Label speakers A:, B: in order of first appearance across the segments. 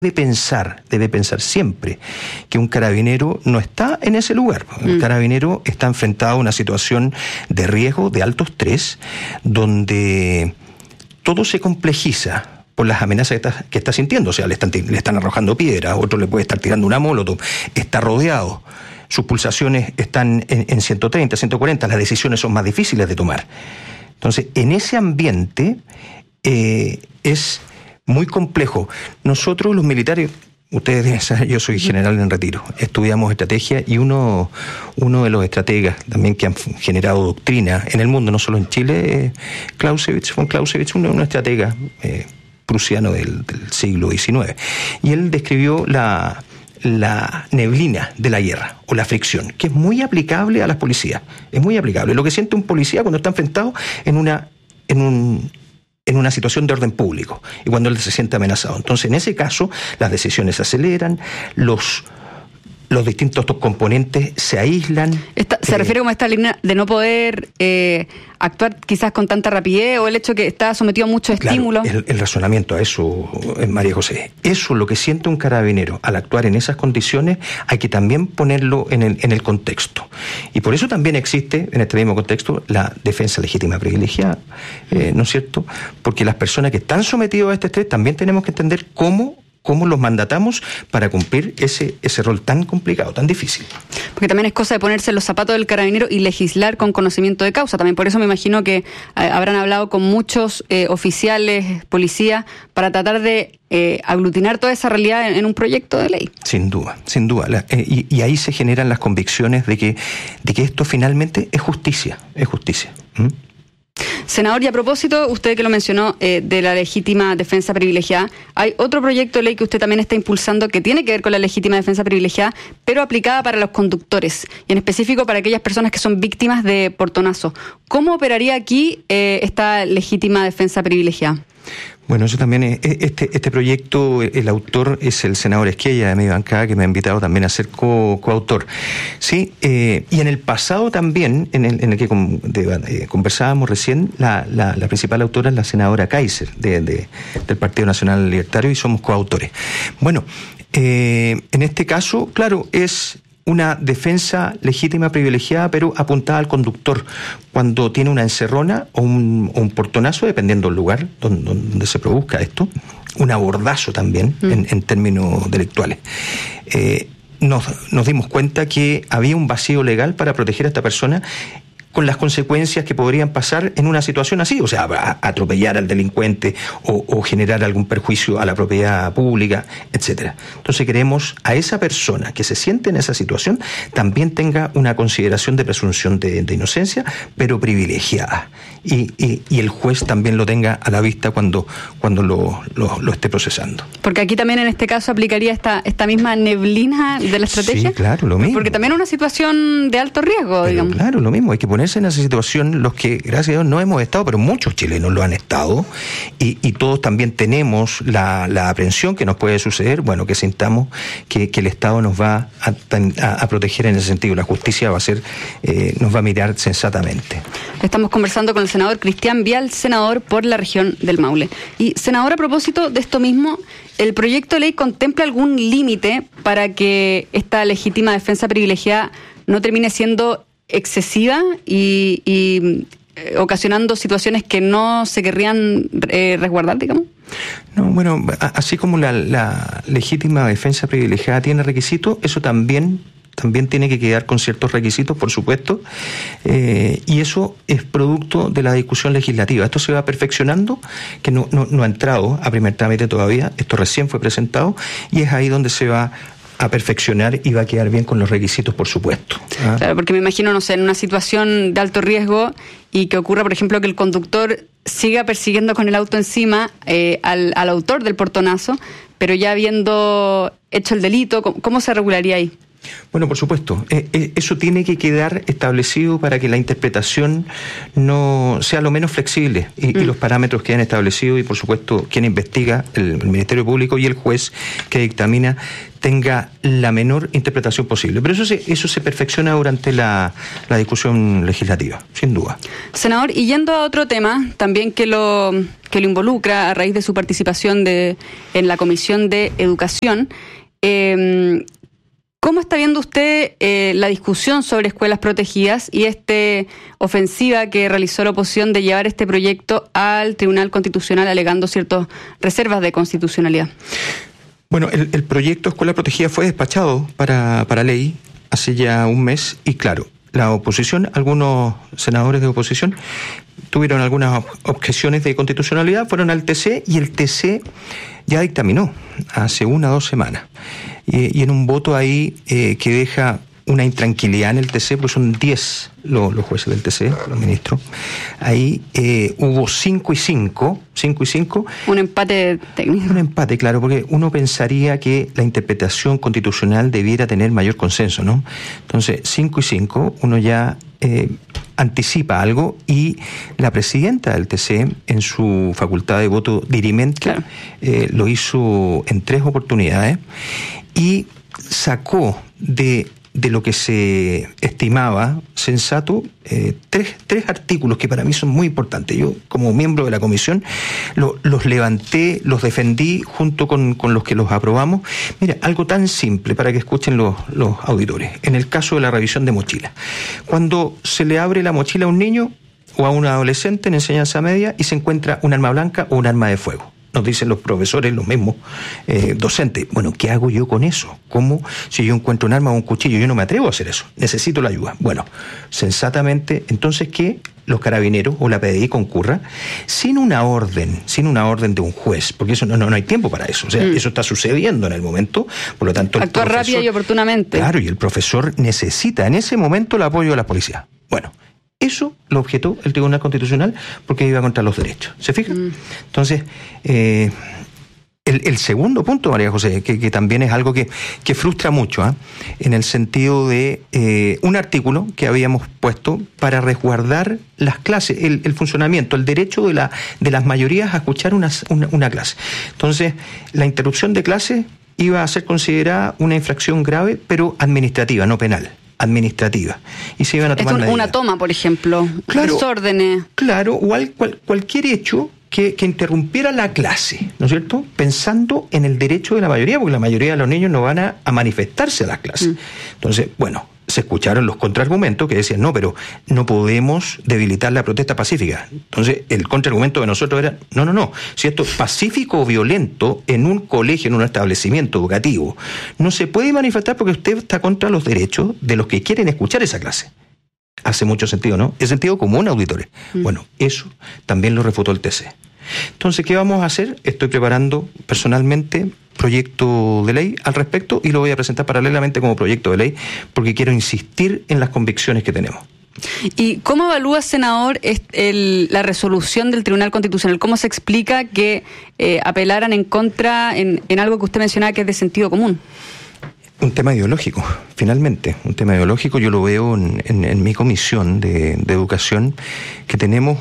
A: debe pensar siempre que un carabinero no está en ese lugar. El carabinero está enfrentado a una situación de riesgo, de alto estrés, donde todo se complejiza por las amenazas que está sintiendo. O sea, le están arrojando piedras, otro le puede estar tirando una molotov, está rodeado, sus pulsaciones están en 130, 140, las decisiones son más difíciles de tomar. Entonces, en ese ambiente es muy complejo. Nosotros los militares, ustedes deben saber, yo soy general en retiro, estudiamos estrategia y uno de los estrategas también que han generado doctrina en el mundo, no solo en Chile, von Clausewitz, un estratega prusiano del siglo XIX. Y él describió la neblina de la guerra o la fricción, que es muy aplicable a las policías. Es muy aplicable. Lo que siente un policía cuando está enfrentado en una situación de orden público y cuando él se siente amenazado. Entonces, en ese caso, las decisiones se aceleran, los distintos componentes se aíslan.
B: ¿Se refiere como a esta línea de no poder actuar quizás con tanta rapidez o el hecho que está sometido a mucho estímulo?
A: Claro, el razonamiento a eso, María José. Eso, lo que siente un carabinero al actuar en esas condiciones, hay que también ponerlo en el contexto. Y por eso también existe, en este mismo contexto, la defensa legítima privilegiada, ¿no es cierto? Porque las personas que están sometidas a este estrés también tenemos que entender cómo los mandatamos para cumplir ese rol tan complicado, tan difícil.
B: Porque también es cosa de ponerse los zapatos del carabinero y legislar con conocimiento de causa. También por eso me imagino que habrán hablado con muchos oficiales, policías, para tratar de aglutinar toda esa realidad en un proyecto de ley.
A: Sin duda. Y ahí se generan las convicciones de que esto finalmente es justicia.
B: Senador, y a propósito, usted que lo mencionó, de la legítima defensa privilegiada, hay otro proyecto de ley que usted también está impulsando que tiene que ver con la legítima defensa privilegiada, pero aplicada para los conductores, y en específico para aquellas personas que son víctimas de portonazo. ¿Cómo operaría aquí esta legítima defensa privilegiada?
A: Bueno, eso también es, este proyecto, el autor es el senador Esquella de mi bancada, que me ha invitado también a ser coautor. Sí, y en el pasado también, en el que conversábamos recién, la principal autora es la senadora Kaiser del Partido Nacional Libertario, y somos coautores. Bueno, en este caso, claro, es una defensa legítima privilegiada, pero apuntada al conductor cuando tiene una encerrona o un portonazo, dependiendo del lugar donde se produzca esto, un abordazo también en términos delictuales. Nos dimos cuenta que había un vacío legal para proteger a esta persona, con las consecuencias que podrían pasar en una situación así, o sea, atropellar al delincuente o generar algún perjuicio a la propiedad pública, etcétera. Entonces queremos a esa persona que se siente en esa situación también tenga una consideración de presunción de inocencia, pero privilegiada, y el juez también lo tenga a la vista cuando lo esté procesando.
B: Porque aquí también en este caso aplicaría esta misma neblina de la estrategia.
A: Sí, claro, lo mismo.
B: Porque también es una situación de alto riesgo, digamos.
A: Claro, lo mismo, hay que ponerse en esa situación los que, gracias a Dios, no hemos estado, pero muchos chilenos lo han estado, y todos también tenemos la aprensión que nos puede suceder, bueno, que sintamos que el Estado nos va a proteger en ese sentido, la justicia nos va a mirar sensatamente.
B: Estamos conversando con el senador Cristian Vial, senador por la región del Maule. Y, senador, a propósito de esto mismo, ¿el proyecto de ley contempla algún límite para que esta legítima defensa privilegiada no termine siendo excesiva y ocasionando situaciones que no se querrían resguardar, digamos?
A: No, bueno, así como la legítima defensa privilegiada tiene requisitos, eso también tiene que quedar con ciertos requisitos, por supuesto, y eso es producto de la discusión legislativa. Esto se va perfeccionando, que no ha entrado a primer trámite todavía, esto recién fue presentado, y es ahí donde se va a perfeccionar y va a quedar bien con los requisitos, por supuesto.
B: Claro, porque me imagino, no sé, en una situación de alto riesgo y que ocurra, por ejemplo, que el conductor siga persiguiendo con el auto encima al autor del portonazo, pero ya habiendo hecho el delito, ¿cómo se regularía ahí?
A: Bueno, por supuesto, eso tiene que quedar establecido para que la interpretación no sea lo menos flexible y los parámetros queden establecidos, y por supuesto quien investiga, el Ministerio Público y el juez que dictamina, tenga la menor interpretación posible. Pero eso se perfecciona durante la discusión legislativa, sin duda.
B: Senador, y yendo a otro tema, también que lo involucra a raíz de su participación en la Comisión de Educación, ¿cómo está viendo usted la discusión sobre escuelas protegidas y esta ofensiva que realizó la oposición de llevar este proyecto al Tribunal Constitucional alegando ciertas reservas de constitucionalidad?
A: Bueno, el proyecto Escuela Protegida fue despachado para ley hace ya un mes y claro, la oposición, algunos senadores de oposición tuvieron algunas objeciones de constitucionalidad, fueron al TC y el TC ya dictaminó hace 1 o 2 semanas. Y en un voto ahí que deja una intranquilidad en el TC, pues son 10 los jueces del TC, los ministros. Ahí hubo 5 y 5.
B: Un empate técnico.
A: Un empate, claro, porque uno pensaría que la interpretación constitucional debiera tener mayor consenso, ¿no? Entonces, 5 y 5, uno ya anticipa algo y la presidenta del TC, en su facultad de voto dirimente, claro, lo hizo en 3 oportunidades y sacó de lo que se estimaba sensato, 3 artículos que para mí son muy importantes. Yo, como miembro de la comisión, los levanté, los defendí junto con los que los aprobamos. Mira, algo tan simple para que escuchen los auditores. En el caso de la revisión de mochila. Cuando se le abre la mochila a un niño o a un adolescente en enseñanza media y se encuentra un arma blanca o un arma de fuego. Nos dicen los profesores, los mismos docentes, bueno, ¿qué hago yo con eso? ¿Cómo? Si yo encuentro un arma o un cuchillo, yo no me atrevo a hacer eso, necesito la ayuda. Bueno, sensatamente, entonces que los carabineros o la PDI concurra sin una orden de un juez, porque eso no hay tiempo para eso, o sea, eso está sucediendo en el momento, por lo tanto...
B: Actuar rápida y oportunamente.
A: Claro, y el profesor necesita en ese momento el apoyo de la policía. Bueno, eso lo objetó el Tribunal Constitucional porque iba contra los derechos. ¿Se fijan? Entonces, el segundo punto, María José, que también es algo que frustra mucho, en el sentido de un artículo que habíamos puesto para resguardar las clases, el funcionamiento, el derecho de las mayorías a escuchar una clase. Entonces, la interrupción de clase iba a ser considerada una infracción grave, pero administrativa, no penal. Administrativa. Y se iban a tomar medidas.
B: Una toma, por ejemplo,
A: claro,
B: desórdenes.
A: Claro, o cualquier hecho que interrumpiera la clase, ¿no es cierto? Pensando en el derecho de la mayoría, porque la mayoría de los niños no van a manifestarse a las clases. Entonces, bueno, se escucharon los contraargumentos que decían, no, pero no podemos debilitar la protesta pacífica. Entonces, el contraargumento de nosotros era, no, si esto es pacífico o violento en un colegio, en un establecimiento educativo, no se puede manifestar porque usted está contra los derechos de los que quieren escuchar esa clase. Hace mucho sentido, ¿no? Es sentido común, auditores. Bueno, eso también lo refutó el TC. Entonces, ¿qué vamos a hacer? Estoy preparando personalmente proyecto de ley al respecto y lo voy a presentar paralelamente como proyecto de ley porque quiero insistir en las convicciones que tenemos.
B: ¿Y cómo evalúa, senador, la resolución del Tribunal Constitucional? ¿Cómo se explica que apelaran en contra en algo que usted mencionaba que es de sentido común?
A: Un tema ideológico, finalmente, un tema ideológico. Yo lo veo en mi comisión de educación, que tenemos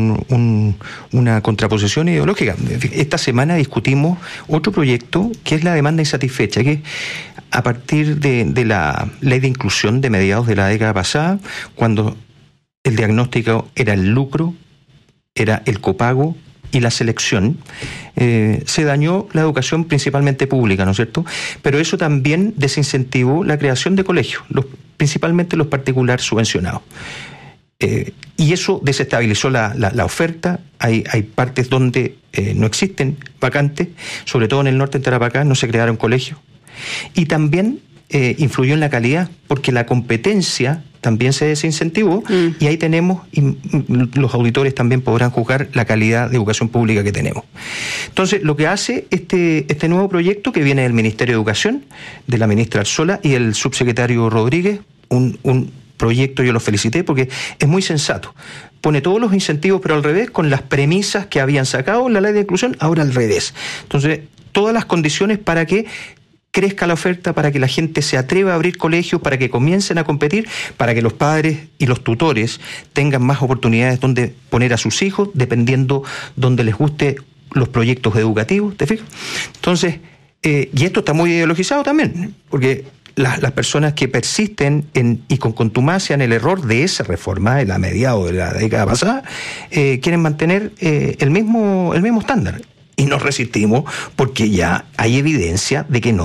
A: una contraposición ideológica. Esta semana discutimos otro proyecto que es la demanda insatisfecha, que a partir de la ley de inclusión de mediados de la década pasada, cuando el diagnóstico era el lucro, era el copago y la selección, se dañó la educación principalmente pública, ¿no es cierto? Pero eso también desincentivó la creación de colegios, principalmente los particulares subvencionados. Y eso desestabilizó la oferta. Hay partes donde no existen vacantes, sobre todo en el norte, en Tarapacá, no se crearon colegios. Y también influyó en la calidad, porque la competencia también se desincentivó, y ahí tenemos, y los auditores también podrán juzgar la calidad de educación pública que tenemos. Entonces, lo que hace este nuevo proyecto que viene del Ministerio de Educación, de la ministra Arzola y el subsecretario Rodríguez, un proyecto, yo lo felicité porque es muy sensato. Pone todos los incentivos, pero al revés, con las premisas que habían sacado en la ley de inclusión, ahora al revés. Entonces, todas las condiciones para que crezca la oferta, para que la gente se atreva a abrir colegios, para que comiencen a competir, para que los padres y los tutores tengan más oportunidades donde poner a sus hijos, dependiendo donde les guste los proyectos educativos, ¿te fijas? Entonces, y esto está muy ideologizado también, porque las personas que persisten y con contumacia en el error de esa reforma, en la mediados de la década pasada, quieren mantener el mismo estándar. Y nos resistimos porque ya hay evidencia de que no